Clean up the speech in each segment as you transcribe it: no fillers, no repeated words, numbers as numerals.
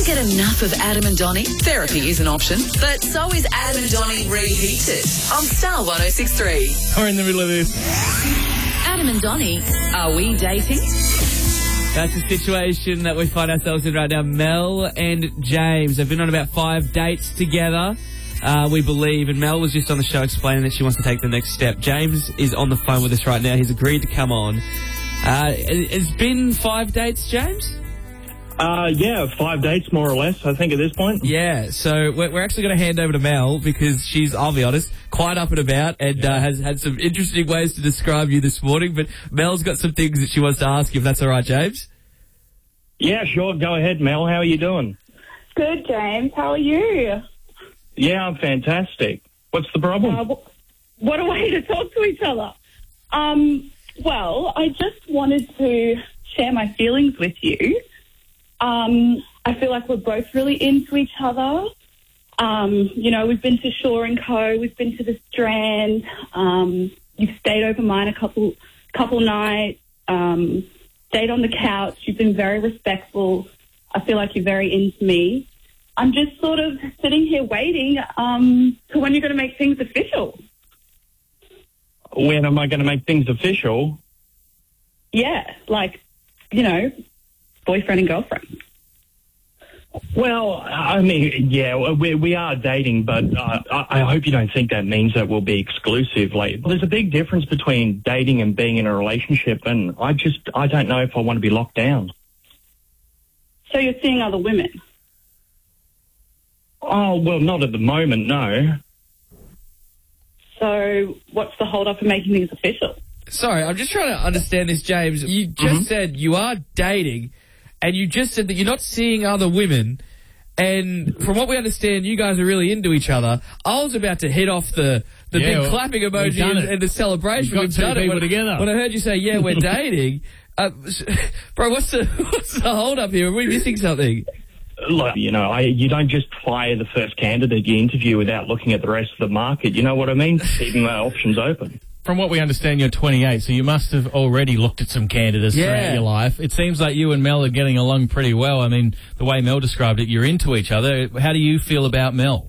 Can't get enough of Adam and Donnie? Therapy is an option, but so is Adam and Donnie Reheated on Star 106.3. We're in the middle of this. Adam and Donnie, are we dating? That's the situation that we find ourselves in right now. Mel and James have been on about 5 dates together, we believe, and Mel was just on the show explaining that she wants to take the next step. James is on the phone with us right now. He's agreed to come on. It's been 5 dates, James? Yeah, 5 dates more or less, I think, at this point. Yeah, so we're actually going to hand over to Mel because she's, I'll be honest, quite up and about and has had some interesting ways to describe you this morning. But Mel's got some things that she wants to ask you, if that's all right, James? Yeah, sure. Go ahead, Mel. How are you doing? Good, James. How are you? Yeah, I'm fantastic. What's the problem? What a way to talk to each other. Well, I just wanted to share my feelings with you. I feel like we're both really into each other. You know, we've been to Shore & Co., we've been to the Strand, you've stayed over mine a couple nights, stayed on the couch, you've been very respectful. I feel like you're very into me. I'm just sort of sitting here waiting to when you're going to make things official. When am I going to make things official? Yeah, like, you know, boyfriend and girlfriend. Well, I mean, yeah, we are dating, but I hope you don't think that means that we'll be exclusive. Like, there's a big difference between dating and being in a relationship, and I don't know if I want to be locked down. So you're seeing other women? Oh, well, not at the moment, no. So what's the hold-up in making things official? Sorry, I'm just trying to understand this, James. You just said you are dating, and you just said that you're not seeing other women, and from what we understand, you guys are really into each other. I was about to hit off the big clapping emoji and the celebration. We've got 2 people together. When I heard you say, yeah, we're dating, bro, what's the hold-up here? Are we missing something? Look, you know, you don't just fire the first candidate you interview without looking at the rest of the market. You know what I mean? Keeping my options open. From what we understand, you're 28, so you must have already looked at some candidates throughout your life. It seems like you and Mel are getting along pretty well. I mean, the way Mel described it, you're into each other. How do you feel about Mel?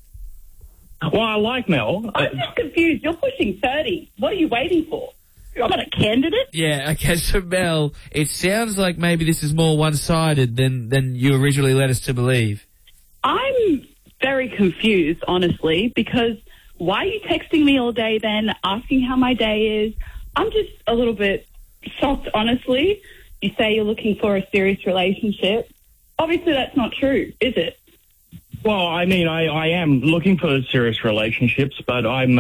Well, I like Mel. I'm just confused. You're pushing 30. What are you waiting for? I'm not a candidate. Yeah, okay, so Mel, it sounds like maybe this is more one-sided than you originally led us to believe. I'm very confused, honestly, because why are you texting me all day then, asking how my day is? I'm just a little bit shocked, honestly. You say you're looking for a serious relationship. Obviously, that's not true, is it? Well, I mean, I am looking for serious relationships, but I'm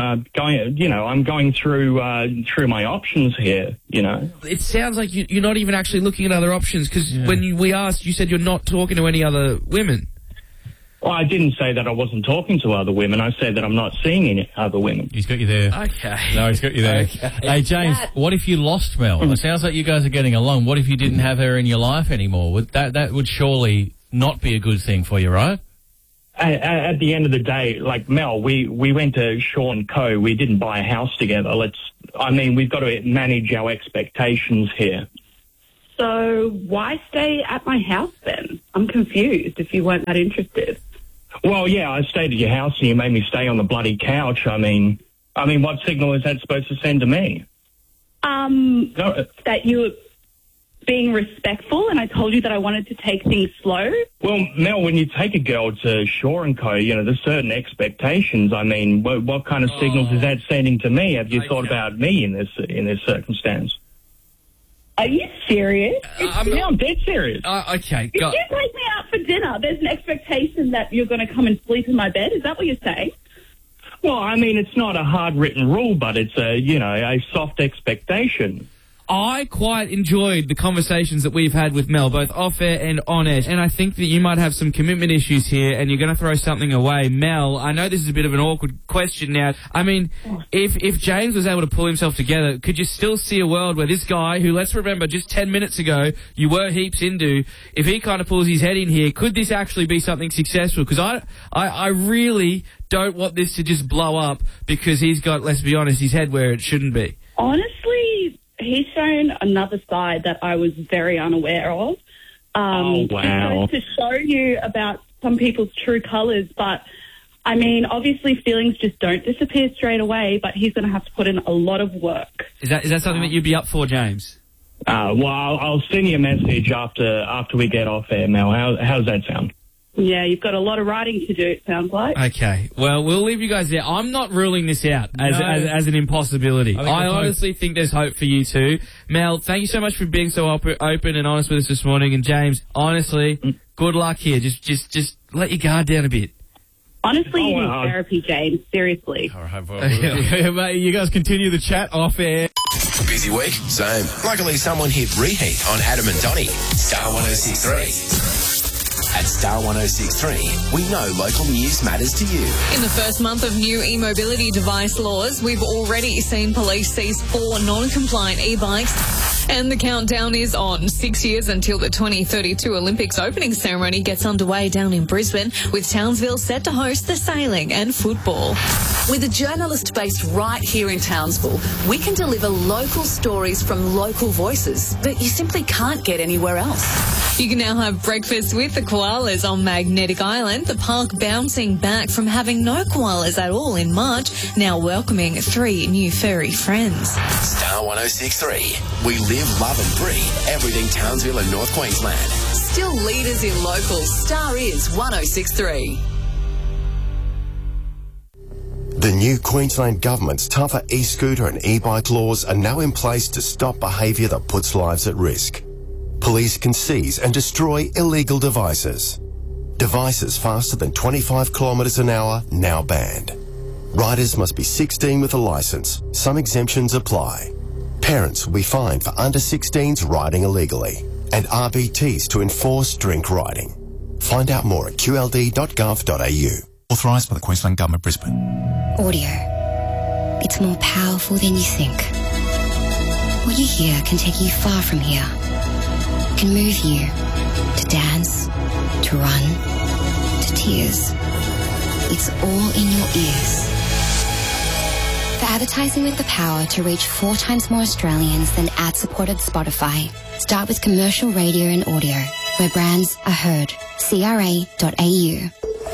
going through my options here, you know. It sounds like you're not even actually looking at other options, because when we asked, you said you're not talking to any other women. Well, I didn't say that I wasn't talking to other women. I said that I'm not seeing any other women. He's got you there. Okay. No, he's got you there. Okay. Hey, James, what if you lost Mel? It sounds like you guys are getting along. What if you didn't have her in your life anymore? That would surely not be a good thing for you, right? At the end of the day, like, Mel, we went to Shore & Co. We didn't buy a house together. We've got to manage our expectations here. So why stay at my house then? I'm confused if you weren't that interested. Well, yeah, I stayed at your house and you made me stay on the bloody couch. I mean, what signal is that supposed to send to me? That you were being respectful, and I told you that I wanted to take things slow. Well, Mel, when you take a girl to Shore & Co., you know, there's certain expectations. I mean, what kind of signals is that sending to me? Have you thought about me in this circumstance? Are you serious? I'm dead serious. Okay, If you take me out for dinner, there's an expectation that you're going to come and sleep in my bed. Is that what you're saying? Well, I mean, it's not a hard-written rule, but it's a soft expectation. I quite enjoyed the conversations that we've had with Mel, both off-air and on-air, and I think that you might have some commitment issues here, and you're going to throw something away. Mel, I know this is a bit of an awkward question now. I mean, if James was able to pull himself together, could you still see a world where this guy, who, let's remember, just 10 minutes ago, you were heaps into, if he kind of pulls his head in here, could this actually be something successful? Because I really don't want this to just blow up because he's got, let's be honest, his head where it shouldn't be. Honestly, he's shown another side that I was very unaware of. Oh, wow. Just to show you about some people's true colours, but I mean, obviously feelings just don't disappear straight away, but he's going to have to put in a lot of work. Is that something that you'd be up for, James? Well, I'll send you a message after we get off air, Mel. How's that sound? Yeah, you've got a lot of writing to do, it sounds like. Okay, well, we'll leave you guys there. I'm not ruling this out as an impossibility. I honestly think there's hope for you two. Mel, thank you so much for being so open and honest with us this morning. And James, honestly, good luck here. Just let your guard down a bit. Honestly, you need therapy, James. Seriously. All right, well, you guys continue the chat off air. Busy week? Same. Luckily, someone hit reheat on Adam and Donnie. Star 106.3. At Star 106.3, we know local news matters to you. In the first month of new e-mobility device laws, we've already seen police seize 4 non-compliant e-bikes. And the countdown is on. 6 years until the 2032 Olympics opening ceremony gets underway down in Brisbane, with Townsville set to host the sailing and football. With a journalist based right here in Townsville, we can deliver local stories from local voices that you simply can't get anywhere else. You can now have breakfast with the koalas on Magnetic Island, the park bouncing back from having no koalas at all in March, now welcoming 3 new furry friends. Star 106.3. We live, love and breathe everything Townsville and North Queensland. Still leaders in locals. Star is 106.3. The new Queensland Government's tougher e-scooter and e-bike laws are now in place to stop behaviour that puts lives at risk. Police can seize and destroy illegal devices. Devices faster than 25 kilometres an hour now banned. Riders must be 16 with a licence. Some exemptions apply. Parents will be fined for under 16s riding illegally, and RBTs to enforce drink riding. Find out more at qld.gov.au. Authorised by the Queensland Government, Brisbane. Audio. It's more powerful than you think. What you hear can take you far from here. Can move you to dance, to run, to tears. It's all in your ears. For advertising with the power to reach 4 times more Australians than ad-supported Spotify, start with commercial radio and audio, where brands are heard. CRA.au.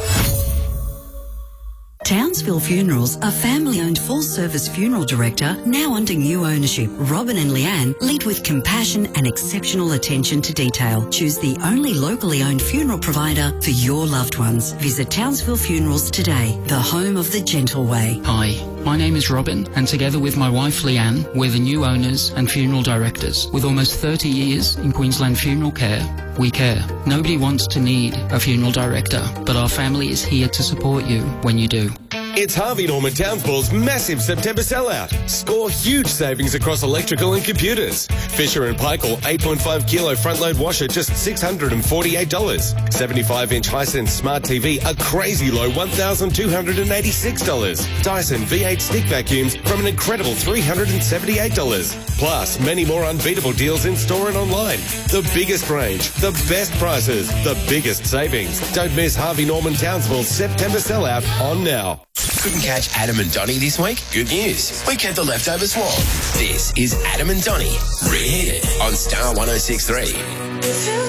Townsville Funerals, a family-owned full-service funeral director, now under new ownership. Robin and Leanne lead with compassion and exceptional attention to detail. Choose the only locally owned funeral provider for your loved ones. Visit Townsville Funerals today, the home of the gentle way. Hi, my name is Robin, and together with my wife Leanne, we're the new owners and funeral directors. With almost 30 years in Queensland funeral care, we care. Nobody wants to need a funeral director, but our family is here to support you when you do. It's Harvey Norman Townsville's massive September sellout. Score huge savings across electrical and computers. Fisher & Paykel 8.5 kilo front load washer just $648. 75-inch Hisense smart TV a crazy low $1,286. Dyson V8 stick vacuums from an incredible $378. Plus, many more unbeatable deals in store and online. The biggest range, the best prices, the biggest savings. Don't miss Harvey Norman Townsville's September sellout on now. Couldn't catch Adam and Donnie this week? Good news. We kept the leftovers warm. This is Adam and Donnie, reheated on Star 106.3.